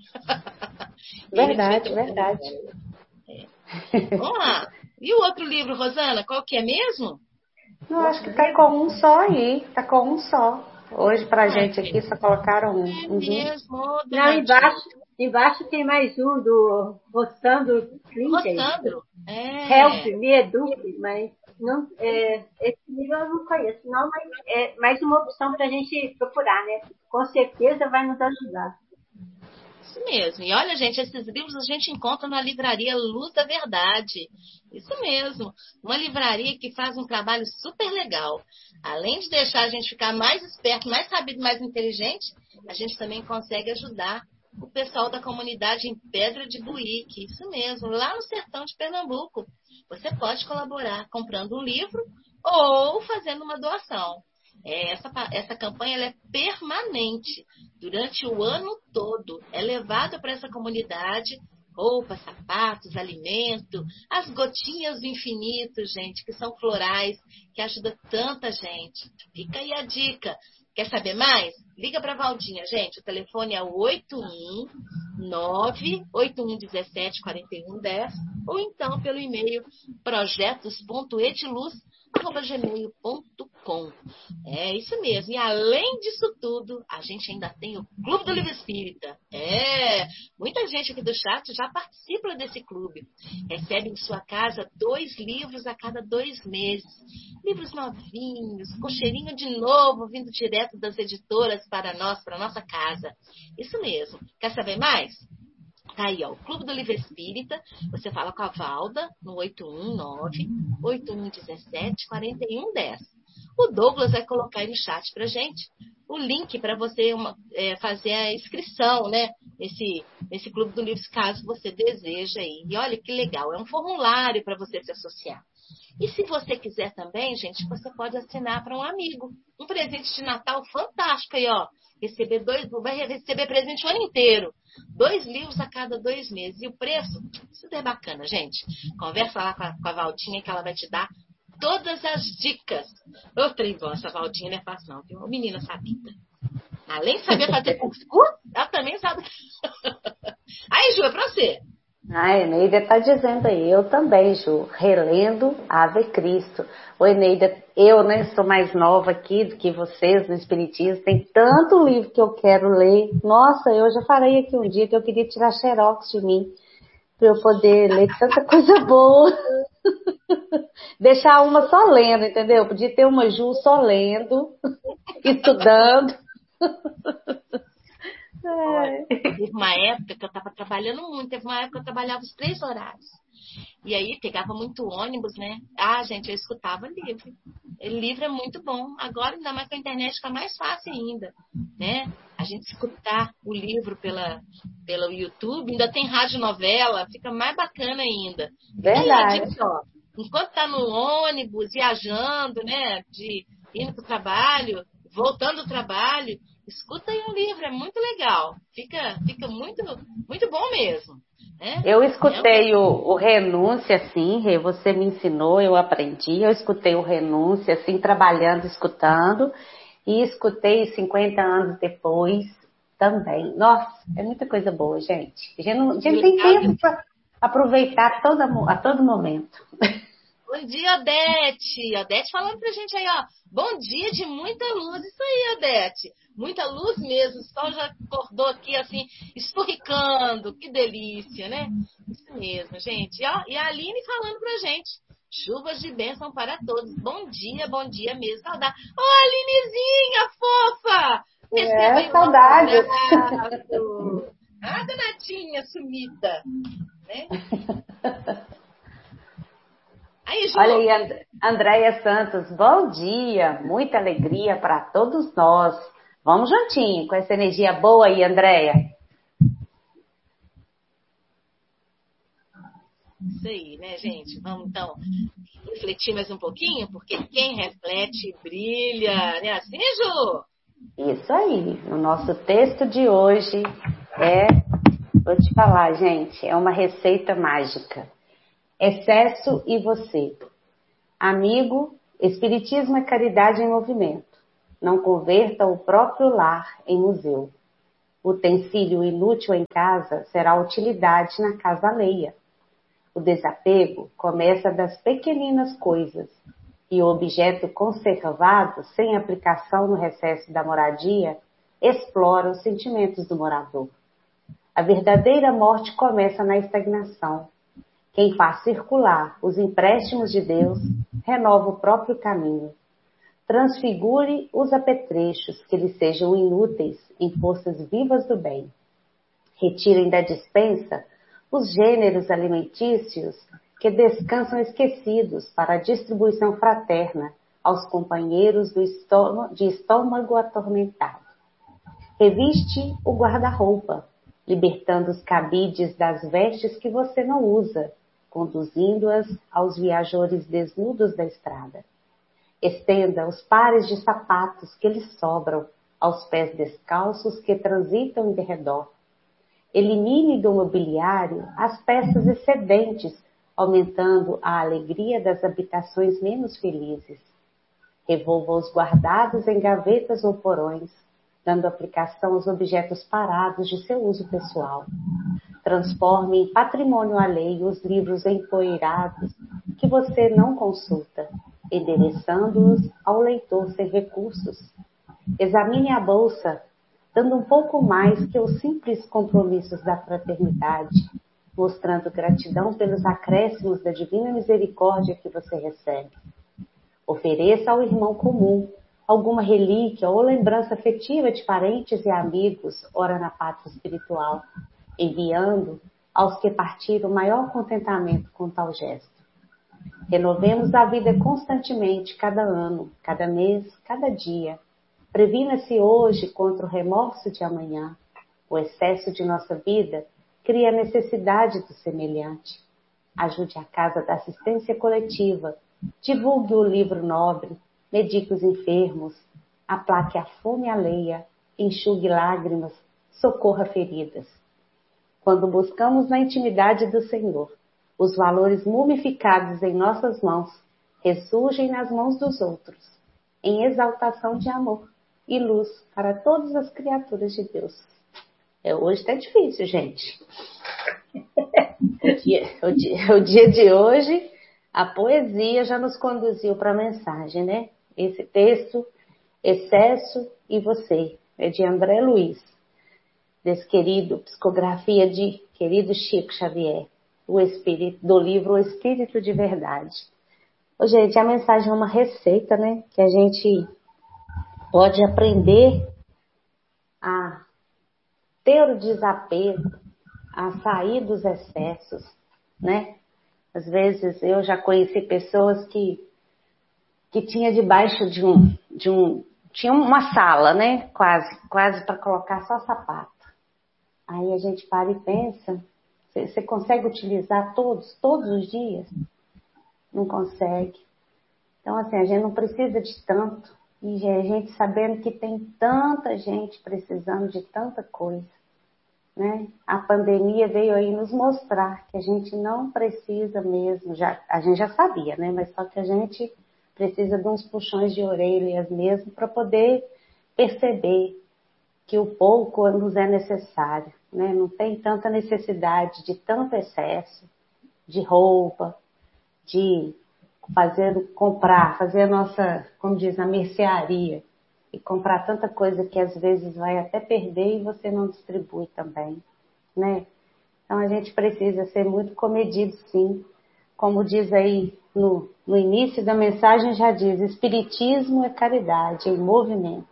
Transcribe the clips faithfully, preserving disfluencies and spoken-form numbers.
Verdade, verdade. É. Vamos lá. E o outro livro, Rosana, qual que é mesmo? Eu acho que tá com um só aí, tá com um só. Hoje pra Ah, gente aqui só colocaram um. É Uhum. mesmo, ô, Não, danadinha. embaixo, embaixo tem mais um do Rossandro Klinger. Rossandro. É. Help, me eduque, mas não, é, esse livro eu não conheço, não, mas é mais uma opção para a gente procurar, né? Com certeza vai nos ajudar. Isso mesmo. E olha, gente, esses livros a gente encontra na livraria Luz da Verdade. Isso mesmo. Uma livraria que faz um trabalho super legal. Além de deixar a gente ficar mais esperto, mais sabido, mais inteligente, a gente também consegue ajudar o pessoal da comunidade em Pedra de Buíque. Isso mesmo, lá no sertão de Pernambuco. Você pode colaborar comprando um livro ou fazendo uma doação. É, essa, essa campanha ela é permanente, durante o ano todo. É levada para essa comunidade roupas, sapatos, alimento, as gotinhas do infinito, gente, que são florais, que ajudam tanta gente. Fica aí a dica. Quer saber mais? Liga para a Valdinha, gente. O telefone é o oito um nove oito um um sete quatro um um zero ou então pelo e-mail projetos ponto ediluz arroba gmail ponto com. É isso mesmo. E além disso tudo, a gente ainda tem o Clube do Livro Espírita. É, muita gente aqui do chat já participa desse clube. Recebe em sua casa dois livros a cada dois meses. Livros novinhos, com cheirinho de novo, vindo direto das editoras para nós, para nossa casa. Isso mesmo. Quer saber mais? Tá aí, ó, o Clube do Livro Espírita. Você fala com a Valda no oito um nove oito um um sete quatro um um zero. O Douglas vai colocar aí no chat pra gente o link para você uma, é, fazer a inscrição, né? Nesse, nesse Clube do Livro, caso você deseja aí. E olha que legal, é um formulário para você se associar. E se você quiser também, gente, você pode assinar para um amigo. Um presente de Natal fantástico aí, ó. Receber dois, vai receber presente o ano inteiro. Dois livros a cada dois meses. E o preço, isso é bacana, gente. Conversa lá com a, com a Valdinha que ela vai te dar todas as dicas. Ô, trem bom, essa Valdinha não é fácil não, viu? Menina sabida. Além de saber fazer cuscuz, ela também sabe. Aí, Ju, é pra você. A Eneida está dizendo aí, eu também, Ju, relendo Ave Cristo. Ô, Eneida, eu, né, sou mais nova aqui do que vocês no Espiritismo, tem tanto livro que eu quero ler. Nossa, eu já falei aqui um dia que eu queria tirar xerox de mim, para eu poder ler tanta coisa boa. Deixar uma só lendo, entendeu? Podia ter uma Ju só lendo, estudando. Olha, teve uma época que eu estava trabalhando muito, teve uma época que eu trabalhava os três horários. E aí pegava muito ônibus, né? Ah, gente, eu escutava livro. Livro é muito bom. Agora, ainda mais com a internet, fica mais fácil ainda, né? A gente escutar o livro pela, pelo YouTube, ainda tem rádio novela, fica mais bacana ainda. Verdade. Aí, ó, enquanto tá no ônibus, viajando, né? De indo pro trabalho, voltando do trabalho, escuta aí um livro, é muito legal. Fica, fica muito, muito bom mesmo. Né? Eu escutei o, o Renúncia, assim, você me ensinou, eu aprendi. Eu escutei o Renúncia, assim, trabalhando, escutando. E escutei cinquenta anos depois também. Nossa, é muita coisa boa, gente. A gente, não, a gente tem tempo para aproveitar toda, a todo momento. Bom dia, Odete. Odete falando pra gente aí, ó. Bom dia de muita luz. Isso aí, Odete. Muita luz mesmo. O sol já acordou aqui, assim, esturricando. Que delícia, né? Isso mesmo, gente. E, ó, e a Aline falando pra gente. Chuvas de bênção para todos. Bom dia, bom dia mesmo. Saudade. Ô, oh, Alinezinha, fofa! Receba é, aí saudade. Ah, danatinha sumida. Né? Aí, Ju. Olha aí, And- Andréia Santos, bom dia, muita alegria para todos nós. Vamos juntinho com essa energia boa aí, Andréia. Isso aí, né, gente? Vamos então refletir mais um pouquinho, porque quem reflete brilha, né? Assim, Ju? Isso aí, o nosso texto de hoje é, vou te falar, gente, é uma receita mágica. Excesso e você. Amigo, Espiritismo é caridade em movimento. Não converta o próprio lar em museu. utensílio inútil em casa será utilidade na casa alheia. O desapego começa das pequeninas coisas, e o objeto conservado, sem aplicação no recesso da moradia, explora os sentimentos do morador. A verdadeira morte começa na estagnação. Quem faz circular os empréstimos de Deus, renova o próprio caminho. Transfigure os apetrechos que lhe sejam inúteis em forças vivas do bem. Retirem da despensa os gêneros alimentícios que descansam esquecidos para a distribuição fraterna aos companheiros do estômago, de estômago atormentado. Reviste o guarda-roupa, libertando os cabides das vestes que você não usa, conduzindo-as aos viajores desnudos da estrada. Estenda os pares de sapatos que lhes sobram aos pés descalços que transitam em derredor. Elimine do mobiliário as peças excedentes, aumentando a alegria das habitações menos felizes. Revolva os guardados em gavetas ou porões, dando aplicação aos objetos parados de seu uso pessoal. Transforme em patrimônio alheio os livros empoeirados que você não consulta, endereçando-os ao leitor sem recursos. Examine a bolsa, dando um pouco mais que os simples compromissos da fraternidade, mostrando gratidão pelos acréscimos da divina misericórdia que você recebe. Ofereça ao irmão comum alguma relíquia ou lembrança afetiva de parentes e amigos, ora na pátria espiritual, enviando aos que partiram maior contentamento com tal gesto. Renovemos a vida constantemente, cada ano, cada mês, cada dia. Previna-se hoje contra o remorso de amanhã. O excesso de nossa vida cria a necessidade do semelhante. Ajude a casa da assistência coletiva, divulgue o livro nobre, medique os enfermos, aplaque a fome alheia, enxugue lágrimas, socorra feridas. Quando buscamos na intimidade do Senhor, os valores mumificados em nossas mãos ressurgem nas mãos dos outros, em exaltação de amor e luz para todas as criaturas de Deus. É, hoje está difícil, gente. O dia, o, dia, o dia de hoje, a poesia já nos conduziu para a mensagem, né? Esse texto, Excesso e Você, é de André Luiz, desse querido, psicografia de querido Chico Xavier, o espírito, do livro O Espírito de Verdade. Ô, gente, a mensagem é uma receita, né? Que a gente pode aprender a ter o desapego, a sair dos excessos, né? Às vezes eu já conheci pessoas que, que tinha debaixo de um, de um, tinha uma sala, né? Quase, quase para colocar só sapato. Aí a gente para e pensa, você, você consegue utilizar todos, todos os dias? Não consegue. Então assim, a gente não precisa de tanto. E a gente sabendo que tem tanta gente precisando de tanta coisa. Né? A pandemia veio aí nos mostrar que a gente não precisa mesmo, já, a gente já sabia, né? Mas só que a gente precisa de uns puxões de orelhas mesmo para poder perceber que o pouco nos é necessário, né? Não tem tanta necessidade de tanto excesso de roupa, de fazer, comprar, fazer a nossa, como diz, a mercearia. E comprar tanta coisa que às vezes vai até perder e você não distribui também, né? Então a gente precisa ser muito comedido, sim. Como diz aí no, no início da mensagem, já diz, espiritismo é caridade em movimento.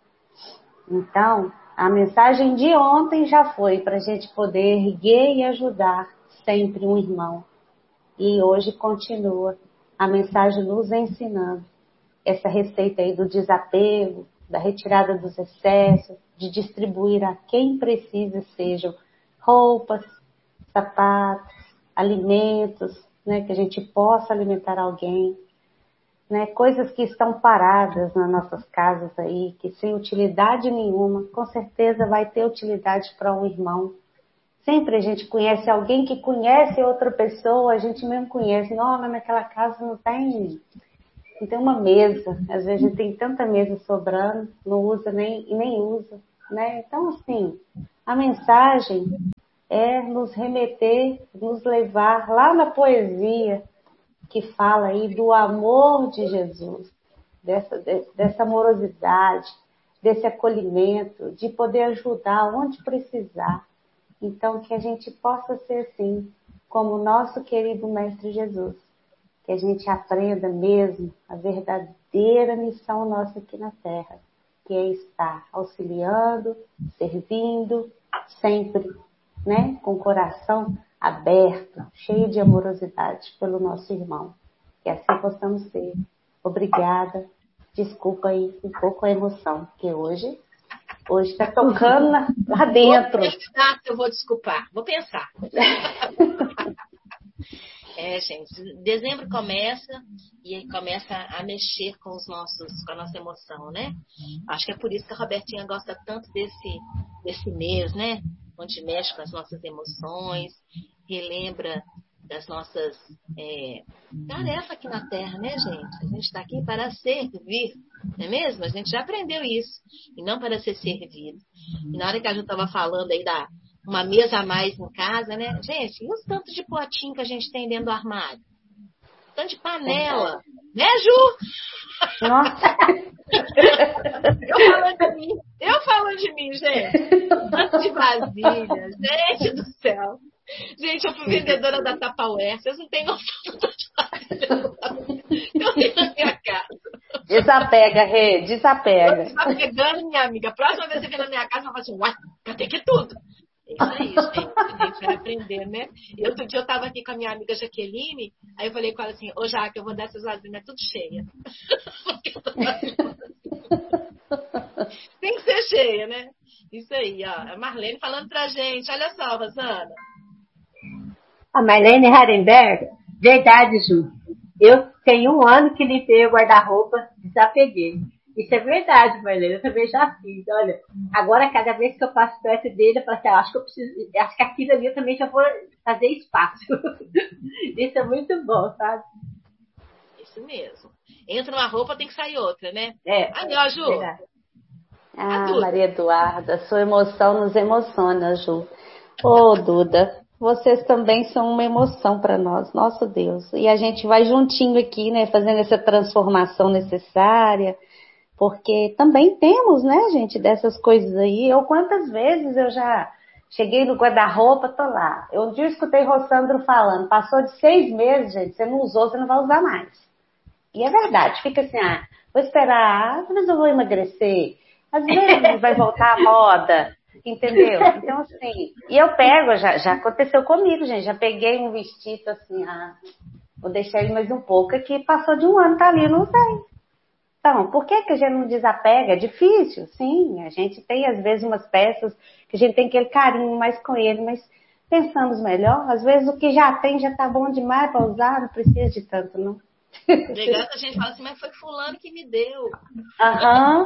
Então, a mensagem de ontem já foi para a gente poder erguer e ajudar sempre um irmão. E hoje continua a mensagem nos ensinando essa receita aí do desapego, da retirada dos excessos, de distribuir a quem precisa, sejam roupas, sapatos, alimentos, né, que a gente possa alimentar alguém, né, coisas que estão paradas nas nossas casas aí, que sem utilidade nenhuma, com certeza vai ter utilidade para um irmão. Sempre a gente conhece alguém que conhece outra pessoa, a gente mesmo conhece, não, mas naquela casa não tem... Não tem uma mesa, às vezes a gente tem tanta mesa sobrando, não usa nem, e nem usa, né? Então, assim, a mensagem é nos remeter, nos levar lá na poesia que fala aí do amor de Jesus, dessa, dessa amorosidade, desse acolhimento, de poder ajudar onde precisar. Então, que a gente possa ser assim, como o nosso querido Mestre Jesus, que a gente aprenda mesmo a verdadeira missão nossa aqui na Terra, que é estar auxiliando, servindo, sempre, né, com o coração aberto, cheio de amorosidade pelo nosso irmão. Que assim possamos ser. Obrigada. Desculpa aí um pouco a emoção, que hoje hoje está tocando na, lá dentro. Vou pensar que eu vou desculpar. Vou pensar. É, gente, dezembro começa e aí começa a mexer com os nossos, com a nossa emoção, né? Acho que é por isso que a Robertinha gosta tanto desse, desse mês, né? Onde mexe com as nossas emoções, relembra das nossas é, tarefas aqui na Terra, né, gente? A gente está aqui para servir, não é mesmo? A gente já aprendeu isso, e não para ser servido. E na hora que a gente estava falando aí da uma mesa a mais em casa, né? Gente, e os tantos de potinho que a gente tem dentro do armário? Tanto de panela, né, Ju? Nossa! Eu falando de mim, eu falando de mim, gente. Tanto de vasilha, gente do céu. Gente, eu fui vendedora da Tupperware. Vocês não têm noção do tanto de vasilha que eu tenho na minha casa. Desapega, Rê, desapega. Desapegando, minha amiga. A próxima vez que você vier na minha casa, eu vou falar assim, uai, cadê que tudo? É isso aí, gente. A gente vai aprender, né? E outro dia eu tava aqui com a minha amiga Jaqueline, aí eu falei com ela assim, ô Jaque, eu vou dar essas vasilhas tudo cheia. Tem que ser cheia, né? Isso aí, ó. A Marlene falando pra gente. Olha só, Rosana. A Marlene Harenberg, verdade, Ju. Eu tenho um ano que limpei o guarda-roupa, desapeguei. Isso é verdade, Marlene, eu também já fiz. Olha, agora cada vez que eu passo perto dele, eu falo assim, ah, acho que eu preciso, acho que aquilo ali eu também já vou fazer espaço. Isso é muito bom, sabe? Isso mesmo. Entra uma roupa, tem que sair outra, né? É. Aí, ó, Ju. Verdade. Ah, Maria Eduarda, sua emoção nos emociona, Ju. Ô, Duda, vocês também são uma emoção para nós, nosso Deus. E a gente vai juntinho aqui, né, fazendo essa transformação necessária, porque também temos, né, gente, dessas coisas aí. Eu, quantas vezes eu já cheguei no guarda-roupa, tô lá. Eu um dia escutei Rossandro falando, passou de seis meses, gente, você não usou, você não vai usar mais. E é verdade, fica assim, ah, vou esperar, às vezes eu vou emagrecer, às vezes vai voltar à moda, entendeu? Então, assim, e eu pego, já, já aconteceu comigo, gente, já peguei um vestido assim, ah, vou deixar ele mais um pouco aqui, passou de um ano, tá ali, não sei. Então, por que que a gente não desapega? É difícil, sim, a gente tem às vezes umas peças que a gente tem aquele carinho mais com ele, mas pensamos melhor, às vezes o que já tem já tá bom demais para usar, não precisa de tanto, não. Legal que a gente fala assim, mas foi fulano que me deu. Aham.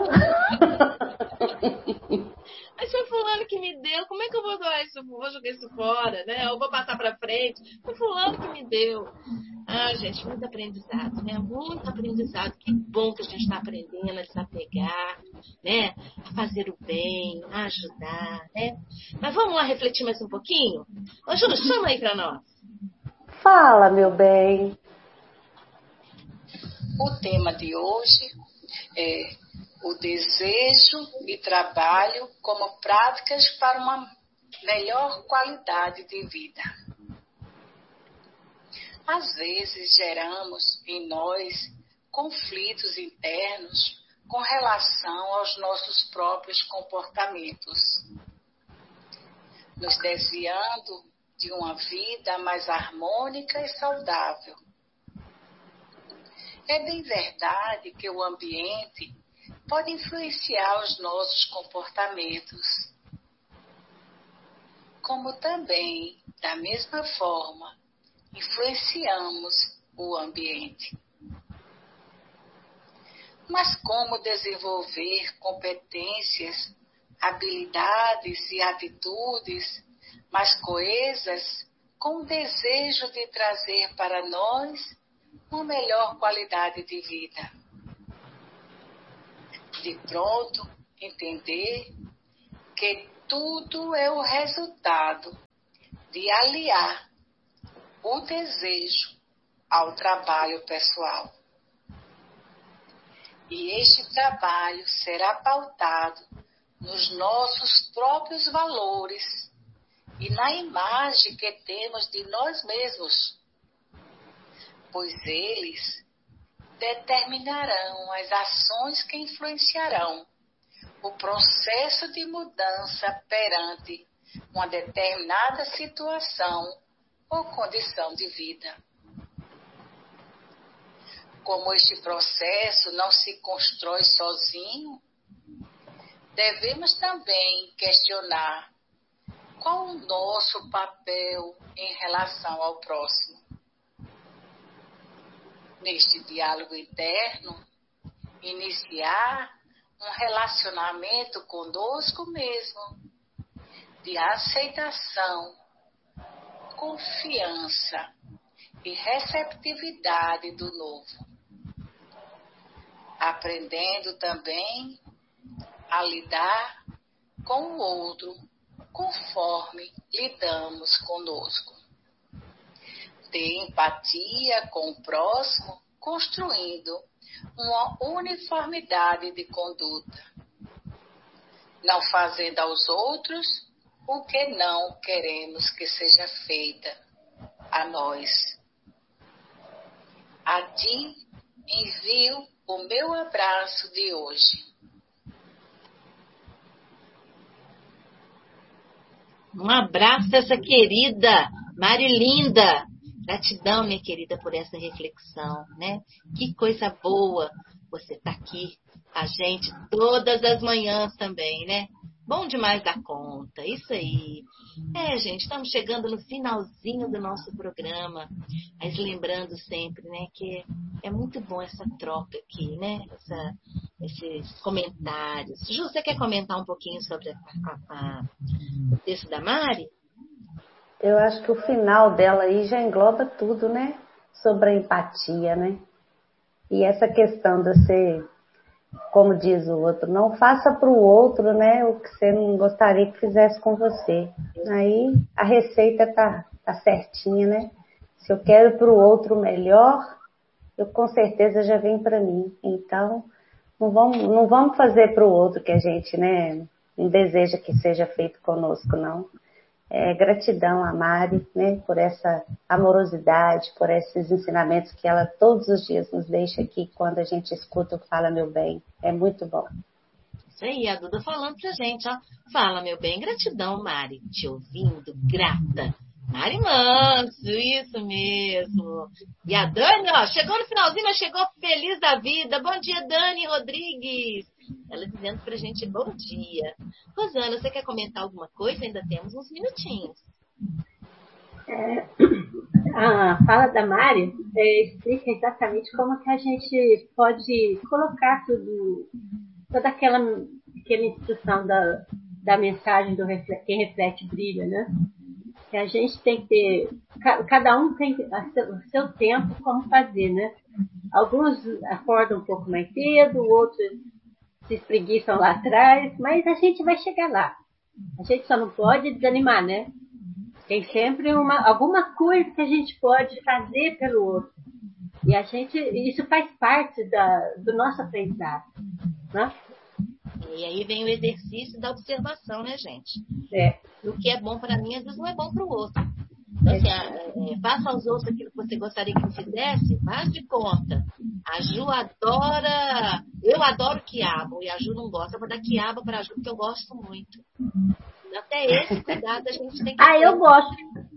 Mas foi fulano que me deu, como é que eu vou doar isso, vou jogar isso fora, né? Ou vou passar pra frente. Foi fulano que me deu. Ah, gente, muito aprendizado, né? Muito aprendizado. Que bom que a gente está aprendendo a desapegar, né? A fazer o bem, a ajudar, né? Mas vamos lá refletir mais um pouquinho? Ô, Júlio, chama aí pra nós. Fala, meu bem. O tema de hoje é o desejo e trabalho como práticas para uma melhor qualidade de vida. Às vezes geramos em nós conflitos internos com relação aos nossos próprios comportamentos, nos desviando de uma vida mais harmônica e saudável. É bem verdade que o ambiente pode influenciar os nossos comportamentos, como também, da mesma forma, influenciamos o ambiente. Mas como desenvolver competências, habilidades e atitudes mais coesas com o desejo de trazer para nós uma melhor qualidade de vida? De pronto, entender que tudo é o resultado de aliar o desejo ao trabalho pessoal. E este trabalho será pautado nos nossos próprios valores e na imagem que temos de nós mesmos, pois eles determinarão as ações que influenciarão o processo de mudança perante uma determinada situação ou condição de vida. Como este processo não se constrói sozinho, devemos também questionar qual o nosso papel em relação ao próximo. Neste diálogo interno, iniciar um relacionamento conosco mesmo, de aceitação, confiança e receptividade do novo. Aprendendo também a lidar com o outro conforme lidamos conosco. Ter empatia com o próximo, construindo uma uniformidade de conduta, não fazendo aos outros o que não queremos que seja feita a nós. A ti envio o meu abraço de hoje. Um abraço a essa querida Marilinda. Gratidão, minha querida, por essa reflexão, né? Que coisa boa você estar aqui com a gente todas as manhãs também, né? Bom demais da conta, isso aí. É, gente, estamos chegando no finalzinho do nosso programa, mas lembrando sempre, né, que é muito bom essa troca aqui, né? Essa, esses comentários. Ju, você quer comentar um pouquinho sobre a, a, a, o texto da Mari? Eu acho que o final dela aí já engloba tudo, né? Sobre a empatia, né? E essa questão de você, como diz o outro, não faça para o outro, né, o que você não gostaria que fizesse com você. Aí a receita tá, tá certinha, né? Se eu quero para o outro melhor, eu com certeza já vem para mim. Então, não vamos, não vamos fazer para o outro que a gente, né, não deseja que seja feito conosco, não. É, gratidão a Mari, né, por essa amorosidade, por esses ensinamentos que ela todos os dias nos deixa aqui quando a gente escuta o Fala Meu Bem. É muito bom. Isso aí, a Duda falando pra gente, ó. Fala, meu bem. Gratidão, Mari. Te ouvindo, grata. Mari Manso, isso mesmo. E a Dani, ó, chegou no finalzinho, mas chegou feliz da vida. Bom dia, Dani Rodrigues. Ela dizendo pra gente bom dia. Rosana, você quer comentar alguma coisa? Ainda temos uns minutinhos. É, a fala da Mari é, explica exatamente como que a gente pode colocar tudo, toda aquela, aquela instrução da, da mensagem do reflete, quem reflete brilha, né? Que a gente tem que ter, cada um tem o seu tempo como fazer, né? Alguns acordam um pouco mais cedo, outros se espreguiçam lá atrás, mas a gente vai chegar lá. A gente só não pode desanimar, né? Tem sempre uma, alguma coisa que a gente pode fazer pelo outro. E a gente, isso faz parte da, do nosso aprendizado, né? E aí vem o exercício da observação, né, gente? É. O que é bom para mim, às vezes não é bom para o outro. Então, assim, é, é, faça aos outros aquilo que você gostaria que eu fizesse, faz de conta. A Ju adora, eu adoro quiabo, e a Ju não gosta. Eu vou dar quiabo para a Ju, porque eu gosto muito. Até esse cuidado a gente tem que Ah, ter. eu gosto.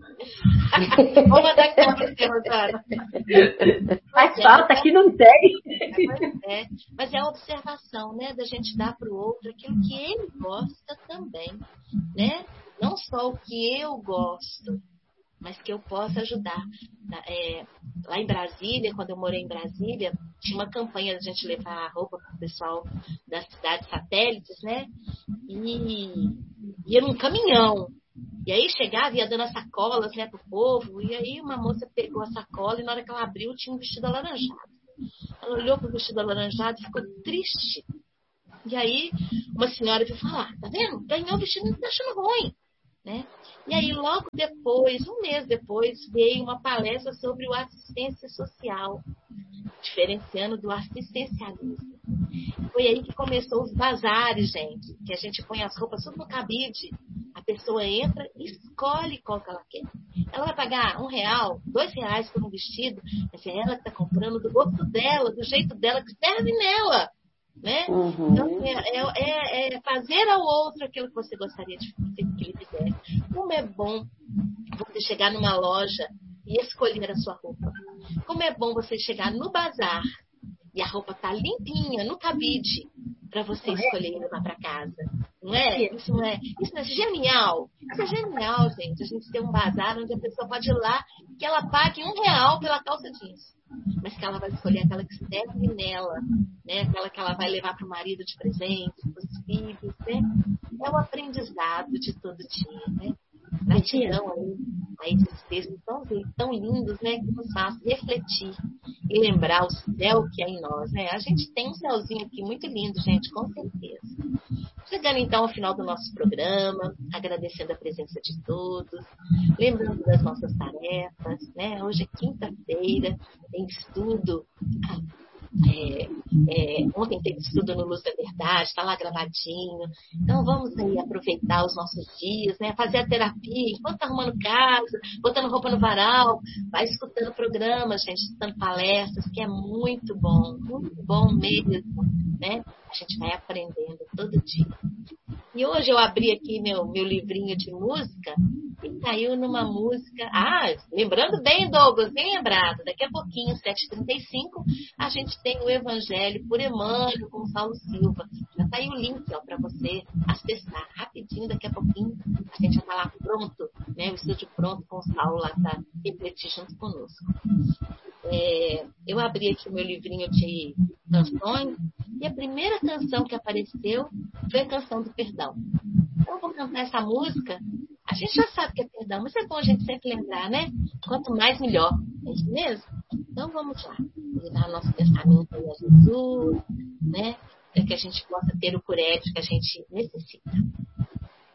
Vou mandar aqui para você, Rosana. Faz falta, aqui não tem. É, mas é a observação, né? Da gente dar para o outro aquilo que ele gosta também, né? Não só o que eu gosto, mas que eu possa ajudar. É, lá em Brasília, quando eu morei em Brasília, tinha uma campanha de a gente levar roupa para o pessoal das cidades satélites, né? E ia num caminhão. E aí chegava e ia dando as sacolas, né, pro povo. E aí uma moça pegou a sacola e na hora que ela abriu tinha um vestido alaranjado. Ela olhou pro vestido alaranjado e ficou triste. E aí, uma senhora veio falar, tá vendo? Ganhou o vestido e não tá achando ruim. Né? E aí, logo depois, um mês depois, veio uma palestra sobre o assistência social, diferenciando do assistencialismo. Foi aí que começou os bazares, gente, que a gente põe as roupas tudo no cabide. A pessoa entra e escolhe qual que ela quer. Ela vai pagar um real, dois reais por um vestido, mas é ela que está comprando do gosto dela, do jeito dela, que serve nela. Né? Uhum. Então, é, é, é fazer ao outro aquilo que você gostaria de que ele fizesse. Como é bom você chegar numa loja e escolher a sua roupa. Como é bom você chegar no bazar e a roupa tá limpinha, no cabide, para você escolher e levar para casa. Não é? Isso não é, isso não é genial? Isso é genial, gente. A gente ter um bazar onde a pessoa pode ir lá que ela pague um real pela calça jeans. Mas que ela vai escolher aquela que serve nela, né? Aquela que ela vai levar para o marido de presente, para os filhos, né? É o aprendizado de todo dia, né? Gratidão aí a esses textos tão, tão lindos, né? Que nos faz refletir e lembrar o céu que é em nós, né? A gente tem um céuzinho aqui muito lindo, gente, com certeza. Chegando então ao final do nosso programa, agradecendo a presença de todos, lembrando das nossas tarefas, né? Hoje é quinta-feira, tem estudo. É, é, ontem teve estudo no Luz da Verdade, está lá gravadinho. Então vamos aí aproveitar os nossos dias, né? Fazer a terapia enquanto está arrumando casa, botando roupa no varal, vai escutando programas, gente, escutando palestras, que é muito bom, muito bom mesmo, né? A gente vai aprendendo todo dia. E hoje eu abri aqui meu, meu livrinho de música e caiu numa música. Ah, lembrando bem, Douglas, bem lembrado. Daqui a pouquinho, sete e trinta e cinco, a gente tem o Evangelho por Emmanuel Gonçalo Silva. Já tá aí o link para você acessar rapidinho. Daqui a pouquinho a gente já está lá pronto, né? O estúdio pronto com o Saulo lá para refletir junto conosco. É, eu abri aqui o meu livrinho de canções e a primeira canção que apareceu foi a canção do perdão. Então, eu vou cantar essa música. A gente já sabe que é perdão, mas é bom a gente sempre lembrar, né? Quanto mais, melhor. É isso mesmo? Então, vamos lá. Levar nosso pensamento aí a Jesus, né? Para que a gente possa ter o curédio que a gente necessita.